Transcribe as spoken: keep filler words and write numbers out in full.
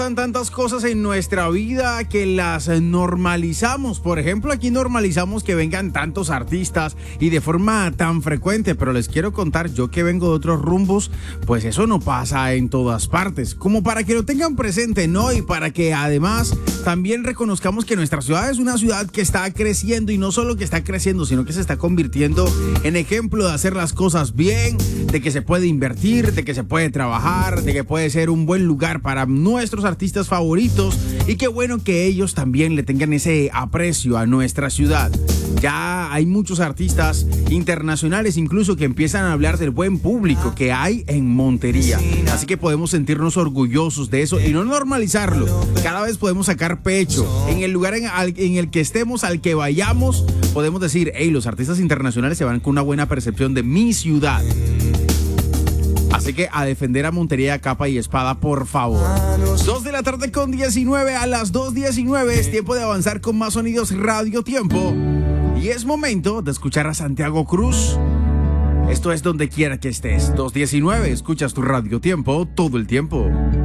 pasan tantas cosas en nuestra vida que las normalizamos. Por ejemplo, aquí normalizamos que vengan tantos artistas y de forma tan frecuente, pero les quiero contar, yo que vengo de otros rumbos, pues eso no pasa en todas partes. Como para que lo tengan presente, ¿no? Y para que además también reconozcamos que nuestra ciudad es una ciudad que está creciendo, y no solo que está creciendo, sino que se está convirtiendo en ejemplo de hacer las cosas bien, de que se puede invertir, de que se puede trabajar, de que puede ser un buen lugar para nuestros artistas favoritos, y qué bueno que ellos también le tengan ese aprecio a nuestra ciudad. Ya hay muchos artistas internacionales incluso que empiezan a hablar del buen público que hay en Montería, así que podemos sentirnos orgullosos de eso y no normalizarlo. Cada vez podemos sacar pecho en el lugar en, al, en el que estemos, al que vayamos, podemos decir, hey, los artistas internacionales se van con una buena percepción de mi ciudad. Así que a defender a Montería capa y espada, por favor. dos de la tarde con diecinueve, a las dos diecinueve es tiempo de avanzar con más sonidos Radio Tiempo. Y es momento de escuchar a Santiago Cruz. Esto es Donde Quiera que estés. dos diecinueve, escuchas tu Radio Tiempo todo el tiempo.